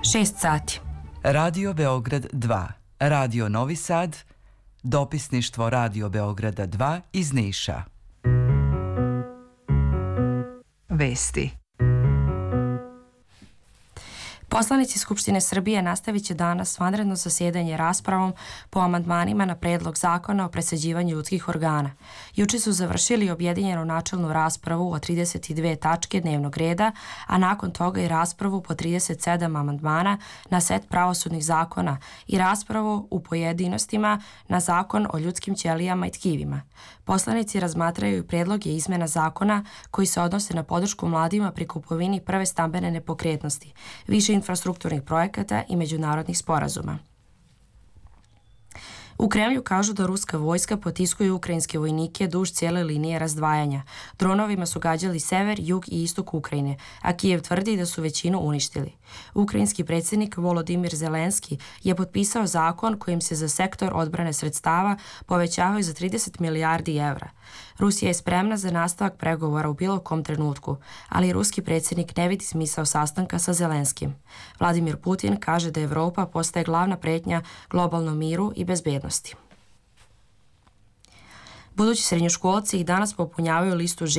6 sati. Radio Beograd 2, Radio Novi Sad, dopisništvo Radio Beograda 2 iz Niša. Vesti. Poslanici Skupštine Srbije nastavit će danas vanredno zasjedanje raspravom po amandmanima na predlog zakona o presađivanju ljudskih organa. Juče su završili objedinjenu načelnu raspravu o 32 tačke dnevnog reda, a nakon toga i raspravu po 37 amandmana na set pravosudnih zakona i raspravu u pojedinostima na zakon o ljudskim ćelijama i tkivima. Poslanici razmatraju i predloge izmena zakona koji se odnose na podršku mladima pri kupovini prve stambene nepokretnosti, više infrastrukturnih projekata i međunarodnih sporazuma. U Kremlju kažu da ruska vojska potiskuje ukrajinske vojnike duž cijele linije razdvajanja. Dronovima su gađali sever, jug i istok Ukrajine, a Kijev tvrdi da su većinu uništili. Ukrajinski predsjednik Volodimir Zelenski je potpisao zakon kojim se za sektor odbrane sredstava povećavaju za 30 milijardi evra. Rusija je spremna za nastavak pregovora u bilo kom trenutku, ali ruski predsjednik ne vidi smisao sastanka sa Zelenskim. Vladimir Putin kaže da Evropa postaje glavna pretnja globalnom miru i bezbednosti. Budući srednjoškolci i danas popunjavaju listu